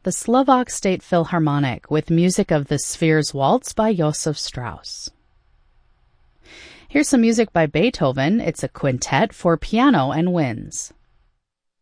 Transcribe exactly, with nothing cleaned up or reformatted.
the Slovak State Philharmonic with music of the Sphere's Waltz by Josef Strauss. Here's some music by Beethoven. It's a quintet for piano and winds.